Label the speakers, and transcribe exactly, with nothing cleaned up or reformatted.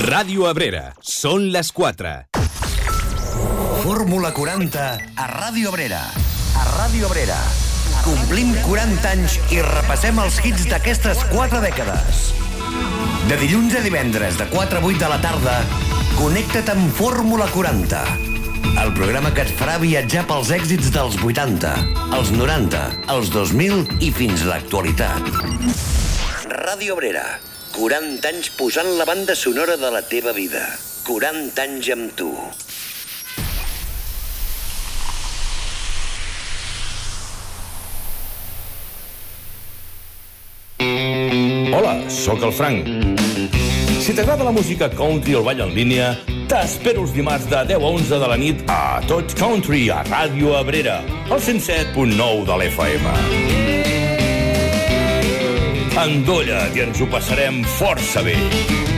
Speaker 1: Ràdio Abrera, són les quatre.
Speaker 2: Fórmula quaranta a Ràdio Abrera. A Ràdio Abrera. Complim quaranta anys i repassem els hits d'aquestes quatre dècades. De dilluns a divendres, de quatre a vuit de la tarda, connecta't amb Fórmula quaranta. El programa que et farà viatjar pels èxits dels vuitanta, els noranta, els dos mil i fins a l'actualitat. Ràdio Abrera. quaranta anys posant la banda sonora de la teva vida. quaranta anys amb tu.
Speaker 3: Hola, sóc el Frank. Si t'agrada la música country o el ball en línia, t'espero els dimarts de deu a onze de la nit a Tot Country a Ràdio Abrera, al cent set punt nou de l'F M. Endolla't i ens ho passarem força bé.